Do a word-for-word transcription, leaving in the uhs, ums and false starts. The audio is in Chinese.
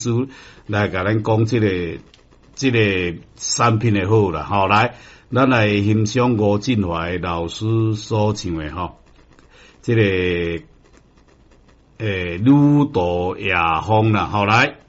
师来甲咱讲即、这个即、这个产品的好啦，吼、来，咱来欣赏吴振华老师所唱的吼，即、这个诶，女渡夜风啦，吼、来。